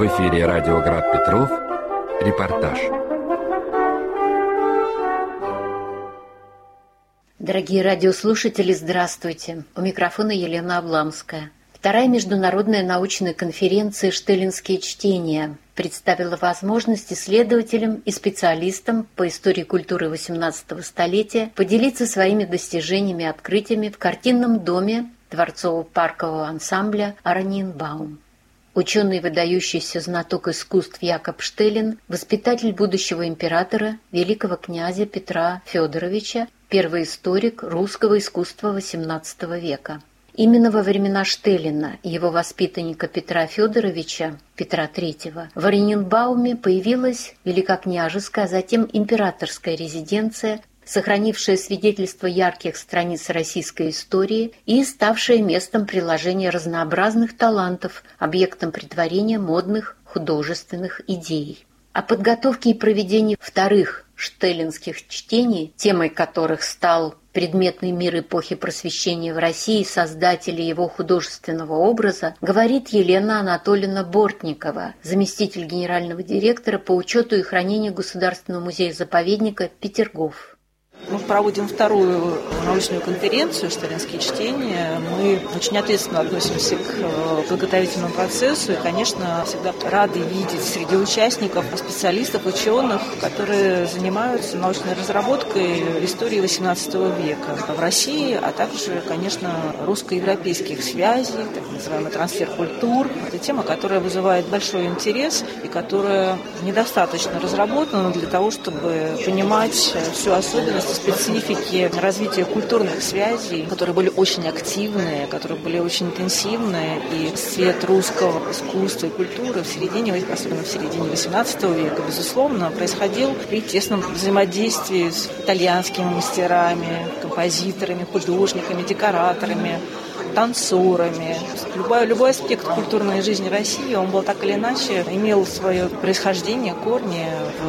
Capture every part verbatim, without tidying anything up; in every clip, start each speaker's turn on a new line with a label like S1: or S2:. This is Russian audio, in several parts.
S1: В эфире радио «Град Петров». Репортаж.
S2: Дорогие радиослушатели, здравствуйте. У микрофона Елена Обламская. Вторая международная научная конференция «Штеллинские чтения» представила возможность исследователям и специалистам по истории культуры восемнадцатого столетия поделиться своими достижениями и открытиями в картинном доме дворцово-паркового ансамбля «Ораниенбаум». Ученый, выдающийся знаток искусств Якоб Штеллин, воспитатель будущего императора, великого князя Петра Федоровича, первый историк русского искусства восемнадцатого века. Именно во времена Штеллина и его воспитанника Петра Федоровича, Петра Третьего, в Ораниенбауме появилась великокняжеская, а затем императорская резиденция, сохранившая свидетельство ярких страниц российской истории и ставшая местом приложения разнообразных талантов, объектом претворения модных художественных идей. О подготовке и проведении вторых штеллинских чтений, темой которых стал предметный мир эпохи Просвещения в России, создатели его художественного образа, говорит Елена Анатольевна Бортникова, заместитель генерального директора по учету и хранению Государственного музея-заповедника Петергоф.
S3: Мы проводим вторую научную конференцию «Штеллинские чтения». Мы очень ответственно относимся к подготовительному процессу и, конечно, всегда рады видеть среди участников специалистов, ученых, которые занимаются научной разработкой истории восемнадцатого века в России, а также, конечно, русско-европейских связей, так называемый трансфер культур. Это тема, которая вызывает большой интерес и которая недостаточно разработана для того, чтобы понимать всю особенность специфики развития культурных связей, которые были очень активные, которые были очень интенсивные, и свет русского искусства и культуры в середине, особенно в середине восемнадцатого века, безусловно, происходил при тесном взаимодействии с итальянскими мастерами, композиторами, художниками, декораторами, танцорами. Любой, любой аспект культурной жизни России, он был так или иначе, имел свое происхождение, корни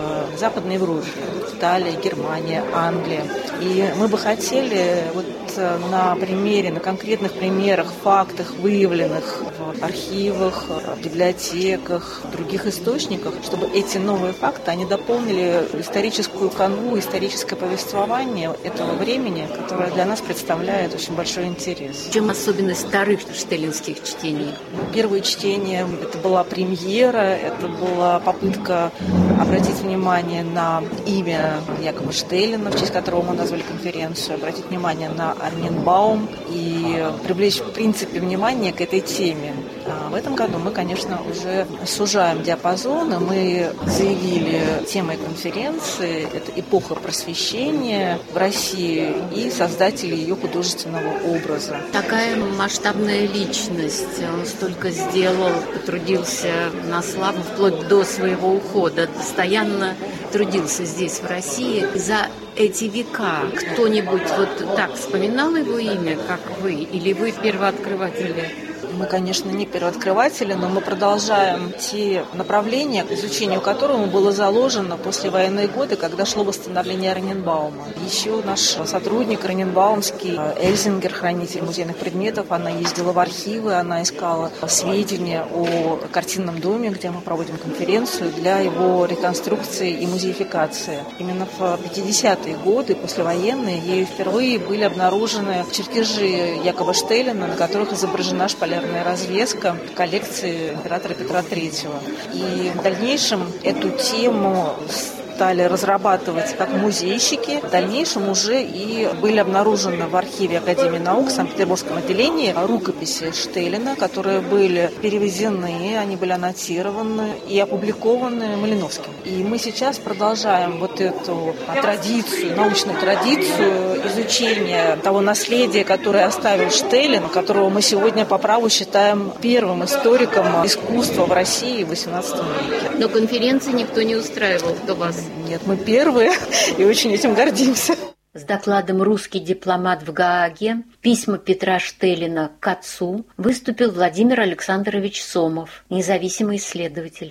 S3: в Западной Европе. Италия, Германия, Англия. И мы бы хотели вот на примере, на конкретных примерах, фактах, выявленных в архивах, в библиотеках, в других источниках, чтобы эти новые факты, они дополнили историческую канву, историческое повествование этого времени, которое для нас представляет очень большой интерес.
S2: В чем особенность вторых штеллинских чтений?
S3: Первое чтение – это была премьера, это была попытка обратить внимание на имя Якоба Штеллина, в честь которого мы назвали конференцию, обратить внимание на Ораниенбаум и привлечь, в принципе, внимание к этой теме. А в этом году мы, конечно, уже сужаем диапазон, и мы заявили темой конференции – это эпоха Просвещения в России и создатели ее художественного образа.
S2: Такая масштабная личность, он столько сделал, потрудился на славу вплоть до своего ухода, постоянно трудился здесь, в России. За эти века кто-нибудь вот так вспоминал его имя, как вы, или вы первооткрыватели?
S3: Мы, конечно, не первооткрыватели, но мы продолжаем те направления, к изучению которого было заложено после военные годы, когда шло восстановление Ораниенбаума. Еще наш сотрудник ораниенбаумский, Эльзингер, хранитель музейных предметов, она ездила в архивы, она искала сведения о картинном доме, где мы проводим конференцию для его реконструкции и музеификации. Именно в пятидесятые годы, послевоенные, ею впервые были обнаружены чертежи Якоба Штеллина, на которых изображена шпалерная развеска коллекции императора Петра Третьего. И в дальнейшем эту тему стали разрабатывать как музейщики. В дальнейшем уже и были обнаружены в архиве Академии наук в Санкт-Петербургском отделении рукописи Штеллина, которые были перевезены, они были аннотированы и опубликованы Малиновским. И мы сейчас продолжаем вот эту традицию, научную традицию изучения того наследия, которое оставил Штеллин, которого мы сегодня по праву считаем первым историком искусства в России в восемнадцатом веке.
S2: Но конференции никто не устраивал до вас.
S3: Нет, мы первые и очень этим гордимся.
S2: С докладом «Русский дипломат в Гааге. Письма Петра Штеллина к отцу» выступил Владимир Александрович Сомов, независимый исследователь.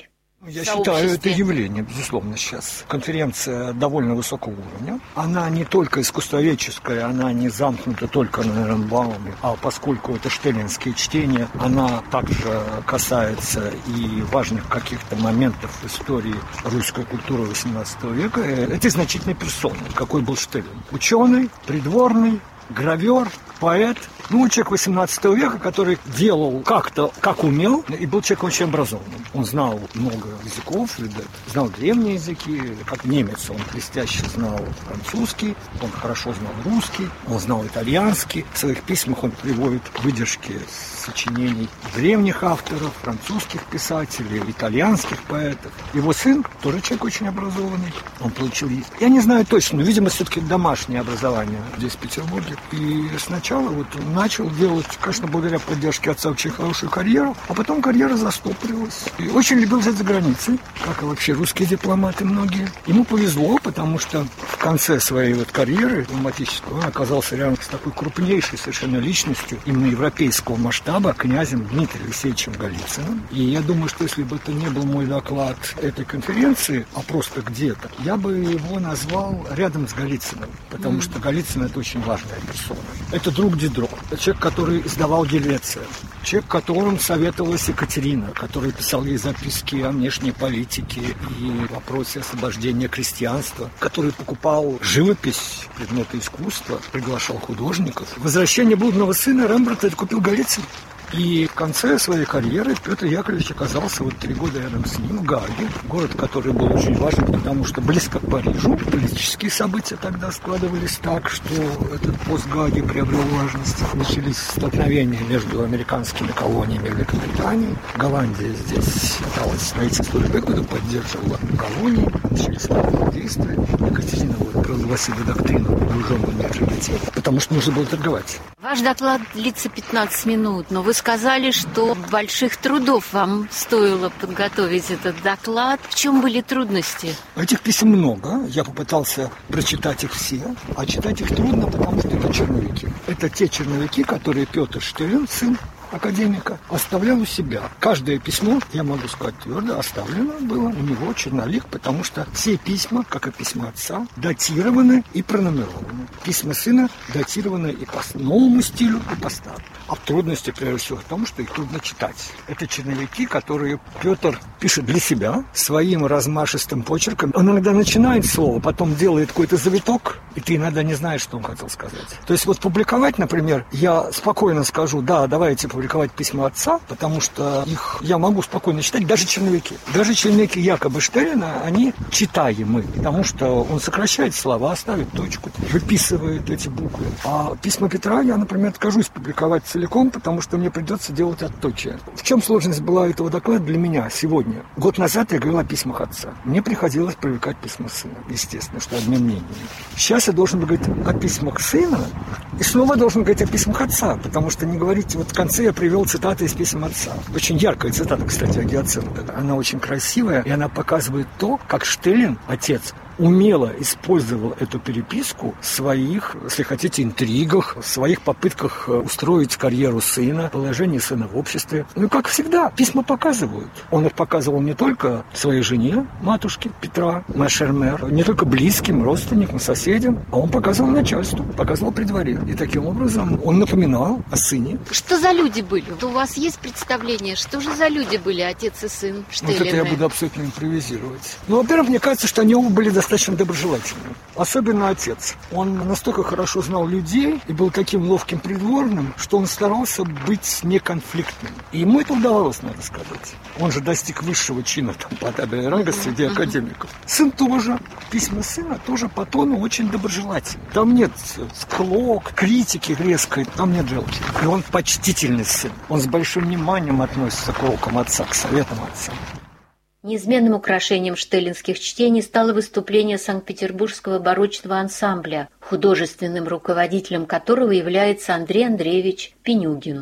S4: Я считаю, это явление, безусловно, сейчас. Конференция довольно высокого уровня. Она не только искусствоведческая, она не замкнута только на Эренбауме, а поскольку это штеллинские чтения, она также касается и важных каких-то моментов в истории русской культуры восемнадцатого века. Это значительные персоны. Какой был Штеллин? Ученый, придворный, гравер, поэт, ну, человек восемнадцатого века, который делал как-то, как умел, и был человеком очень образованным. Он знал много языков, знал древние языки, как немец, он блестяще знал французский, он хорошо знал русский, он знал итальянский. В своих письмах он приводит выдержки сочинений древних авторов, французских писателей, итальянских поэтов. Его сын тоже человек очень образованный, он получил, я не знаю точно, но, видимо, все-таки домашнее образование здесь, в Петербурге. И сначала вот начал делать, конечно, благодаря поддержке отца, очень хорошую карьеру, а потом карьера застопорилась. И очень любил жить за границей, как и вообще русские дипломаты многие. Ему повезло, потому что в конце своей вот карьеры дипломатической он оказался рядом с такой крупнейшей совершенно личностью, именно европейского масштаба, князем Дмитрием Алексеевичем Голицыным. И я думаю, что если бы это не был мой доклад этой конференции, а просто где-то, я бы его назвал рядом с Голицыным, потому mm. что Голицын — это очень важная персона. Это друг Дидро. Это человек, который издавал Гельвеция. Человек, которым советовалась Екатерина, который писал ей записки о внешней политике и вопросе освобождения крестьянства, который покупал живопись, предметы искусства, приглашал художников. Возвращение блудного сына Рембрандта это купил Голицын. И в конце своей карьеры Петр Яковлевич оказался вот три года рядом с ним в Гааге, город, который был очень важен, потому что близко к Парижу. Политические события тогда складывались так, что этот пост Гааги приобрел важность. Начались столкновения между американскими колониями и Великобританией. Голландия здесь пыталась найти свой выгоду, поддерживала колонии, начались военные действия. Екатерина вот провозгласила доктрину вооруженного нейтралитета, потому что нужно было торговать.
S2: Ваш доклад длится пятнадцать минут, но вы сказали, что больших трудов вам стоило подготовить этот доклад. В чем были трудности?
S4: Этих писем много. Я попытался прочитать их все. А читать их трудно, потому что это черновики. Это те черновики, которые Петр Штеллин, сын академика, оставлял у себя. Каждое письмо, я могу сказать твердо, оставлено было у него черновик, потому что все письма, как и письма отца, датированы и пронумерованы. Письма сына датированы и по новому стилю, и по старому. А в трудности, прежде всего, в том, что их трудно читать. Это черновики, которые Петр пишет для себя своим размашистым почерком. Он иногда начинает слово, потом делает какой-то завиток, и ты иногда не знаешь, что он хотел сказать. То есть вот публиковать, например, я спокойно скажу, да, давайте публиковать письма отца, потому что их я могу спокойно читать, даже черновики. Даже черновики якобы Штеллина, они читаемы, потому что он сокращает слова, ставит точку, выписывает эти буквы. А письма Петра я, например, откажусь публиковать целиком, потому что мне придется делать отточие. В чем сложность была этого доклада для меня сегодня? Год назад я говорил о письмах отца. Мне приходилось привлекать письма сына, естественно, что обмен мнениями. Сейчас я должен говорить о письмах сына и снова должен говорить о письмах отца, потому что не говорить, вот в конце я привел цитаты из писем отца. Очень яркая цитата, кстати, о Гиацинте. Она очень красивая, и она показывает то, как Штеллин, отец, умело использовал эту переписку в своих, если хотите, интригах, в своих попытках устроить карьеру сына, положение сына в обществе. Ну, как всегда, письма показывают. Он их показывал не только своей жене, матушке Петра, Машермер, не только близким, родственникам, соседям, а он показывал начальству, показывал при дворе. И таким образом он напоминал о сыне.
S2: Что за люди были? У вас есть представление, что же за люди были отец и сын Штеллины?
S4: Вот это я буду абсолютно импровизировать. Ну, во-первых, мне кажется, что они оба были достаточно достаточно доброжелательным. Особенно отец. Он настолько хорошо знал людей и был таким ловким придворным, что он старался быть неконфликтным. И ему это удавалось, надо сказать. Он же достиг высшего чина, там, подобия ранга среди академиков. Сын тоже. Письма сына тоже по тону очень доброжелательны. Там нет склок, критики резкой, там нет желчи. И он почтительный сын. Он с большим вниманием относится к урокам отца, к советам отца.
S2: Неизменным украшением штеллинских чтений стало выступление Санкт-Петербургского барочного ансамбля, художественным руководителем которого является Андрей Андреевич Пенюгин.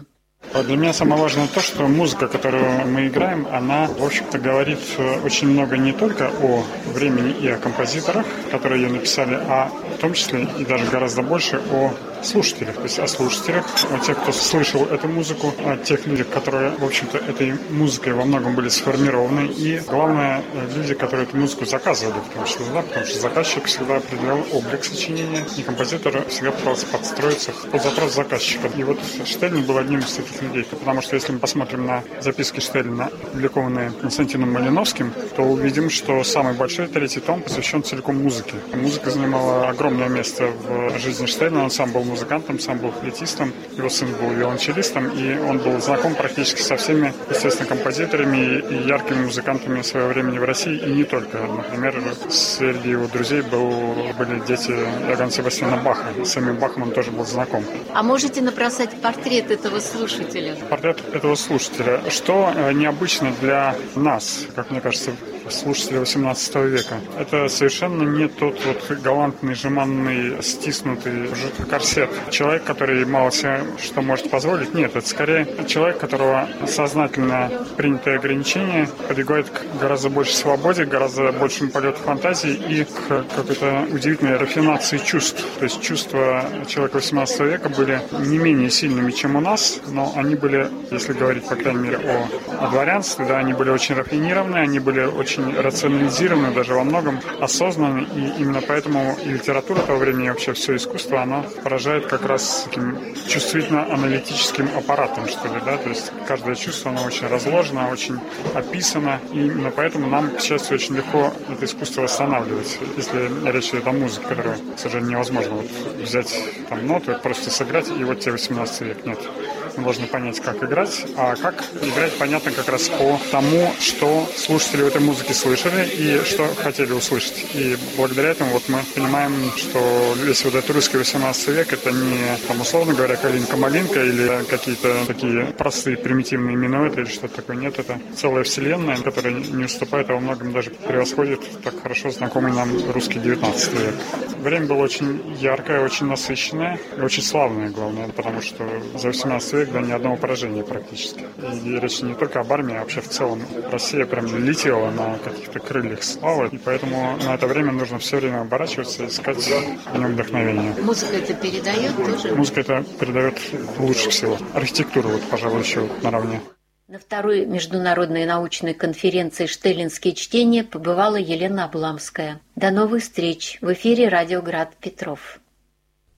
S5: Для меня самое важное то, что музыка, которую мы играем, она, в общем-то, говорит очень много не только о времени и о композиторах, которые ее написали, а в том числе и даже гораздо больше о слушателях, то есть о слушателях, о тех, кто слышал эту музыку, о тех людях, которые, в общем-то, этой музыкой во многом были сформированы, и, главное, люди, которые эту музыку заказывали, в том числе, да, потому что заказчик всегда определял облик сочинения, и композитор всегда пытался подстроиться под запрос заказчика. И вот Штеллин был одним из таких людей, потому что если мы посмотрим на записки Штеллина, опубликованные Константином Малиновским, то увидим, что самый большой третий том посвящен целиком музыке. Музыка занимала огромное место в жизни Штеллина, он сам был музыкантом, сам был флейтистом, его сын был виолончелистом, и он был знаком практически со всеми, естественно, композиторами и яркими музыкантами своего времени в России, и не только. Например, среди его друзей был, были дети Иоганна Себастьяна Баха, с самим Бахом он тоже был знаком.
S2: А можете набросать портрет этого слушателя?
S5: Портрет этого слушателя. Что необычно для нас, как мне кажется, слушателя восемнадцатого века. Это совершенно не тот вот галантный, жеманный, стиснутый жуткий корсет. Человек, который мало себе что может позволить. Нет, это скорее человек, которого сознательно принятые ограничения подвигают к гораздо большей свободе, гораздо большему полету фантазии и к какой-то удивительной рафинации чувств. То есть чувства человека восемнадцатого века были не менее сильными, чем у нас, но они были, если говорить, по крайней мере, о, о дворянстве, да, они были очень рафинированы, они были очень рационализированы, даже во многом осознанны, и именно поэтому и литература того времени, и вообще все искусство, оно поражает как раз таким чувствительно-аналитическим аппаратом, что ли, да, то есть каждое чувство, оно очень разложено, очень описано, и именно поэтому нам, к счастью, очень легко это искусство восстанавливать, если речь идет о музыке, которую, к сожалению, невозможно вот взять там ноту и просто сыграть, и вот тебе восемнадцатый век, нет. Мы должны понять, как играть, а как играть, понятно, как раз по тому, что слушатели в этой музыке слышали и что хотели услышать. И благодаря этому вот мы понимаем, что весь вот этот русский восемнадцатый век — это не, там, условно говоря, калинка-малинка или какие-то такие простые примитивные минуэты или что-то такое. Нет, это целая вселенная, которая не уступает, а во многом даже превосходит так хорошо знакомый нам русский девятнадцатый век. Время было очень яркое, очень насыщенное и очень славное, главное, потому что за восемнадцатый век, да, ни одного поражения практически. И речь не только об армии, а вообще в целом. Россия прям летела на каких-то крыльях славы, и поэтому на это время нужно все время оборачиваться и искать в нем вдохновение.
S2: Музыка это передает тоже?
S5: Музыка это передает лучше всего. Архитектура, вот, пожалуй, еще наравне.
S2: На второй международной научной конференции «Штеллинские чтения» побывала Елена Обламская. До новых встреч в эфире «Радио Град Петров».